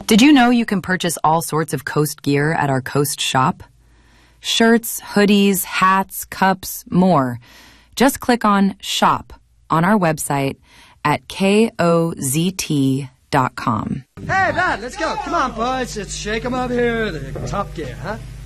Did you know you can purchase all sorts of Coast gear at our Coast shop? Shirts, hoodies, hats, cups, more. Just click on Shop on our website at KOZT.com. Hey, lad, let's go. Come on, boys. Let's shake 'em up here. The Top Gear, huh?